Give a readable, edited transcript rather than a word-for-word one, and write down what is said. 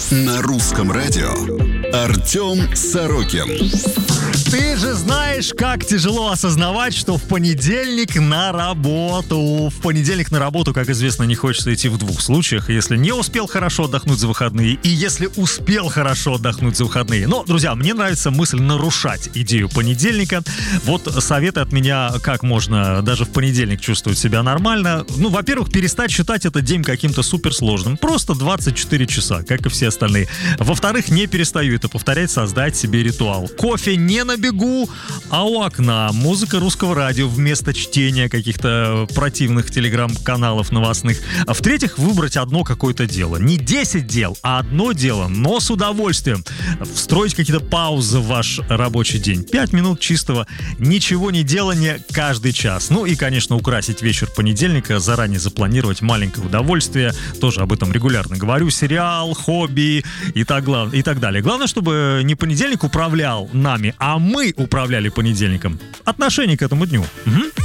На русском радио Артем Сорокин. Ты же знаешь, как тяжело осознавать, что в понедельник на работу. В понедельник на работу, как известно, не хочется идти в двух случаях. Если не успел хорошо отдохнуть за выходные, и если успел хорошо отдохнуть за выходные. Но, друзья, мне нравится мысль нарушать идею понедельника. Вот советы от меня, как можно даже в понедельник чувствовать себя нормально. Ну, во-первых, перестать считать этот день каким-то суперсложным. Просто 24 часа, как и все остальные. Во-вторых, не перестаю это повторять, создать себе ритуал. Кофе не на бегу, а у окна. Музыка русского радио вместо чтения каких-то противных телеграм-каналов новостных. А в-третьих, выбрать одно какое-то дело. Не 10 дел, а одно дело, но с удовольствием. Встроить какие-то паузы в ваш рабочий день. 5 минут чистого ничего не делания каждый час. Ну и, конечно, украсить вечер понедельника, заранее запланировать маленькое удовольствие. Тоже об этом регулярно говорю. Сериал, хобби и так далее. Главное, чтобы не понедельник управлял нами, а мы управляли понедельником. Отношение к этому дню. Угу.